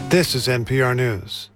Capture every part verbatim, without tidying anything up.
This is N P R News.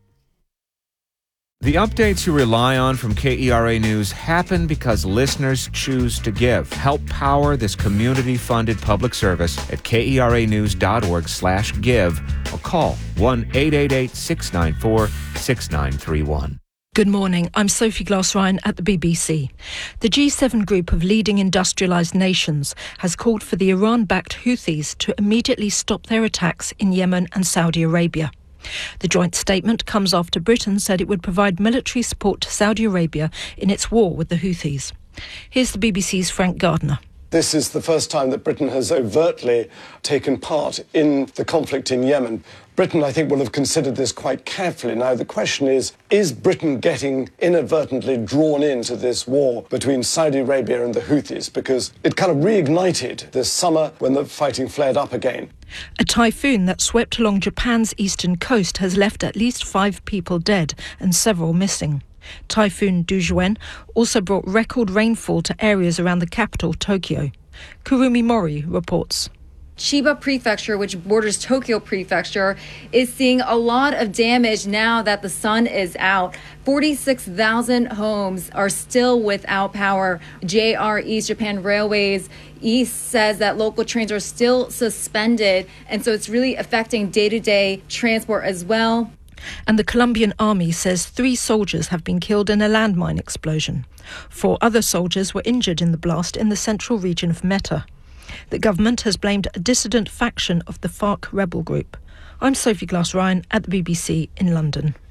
The updates you rely on from K E R A News happen because listeners choose to give. Help power this community-funded public service at keranews.org slash give or call one eight eight eight, six nine four, six nine three one. Good morning. I'm Sophie Glass-Ryan at the B B C. The G seven group of leading industrialised nations has called for the Iran-backed Houthis to immediately stop their attacks in Yemen and Saudi Arabia. The joint statement comes after Britain said it would provide military support to Saudi Arabia in its war with the Houthis. Here's the B B C's Frank Gardner. This is the first time that Britain has overtly taken part in the conflict in Yemen. Britain, I think, will have considered this quite carefully. Now, the question is, is Britain getting inadvertently drawn into this war between Saudi Arabia and the Houthis? Because it kind of reignited this summer when the fighting flared up again. A typhoon that swept along Japan's eastern coast has left at least five people dead and several missing. Typhoon Dujuan also brought record rainfall to areas around the capital, Tokyo. Kurumi Mori reports. Chiba Prefecture, which borders Tokyo Prefecture, is seeing a lot of damage now that the sun is out. forty-six thousand homes are still without power. J R East Japan Railways East says that local trains are still suspended, and so it's really affecting day-to-day transport as well. And the Colombian army says three soldiers have been killed in a landmine explosion. Four other soldiers were injured in the blast in the central region of Meta. The government has blamed a dissident faction of the FARC rebel group. I'm Sophie Glass-Ryan at the B B C in London.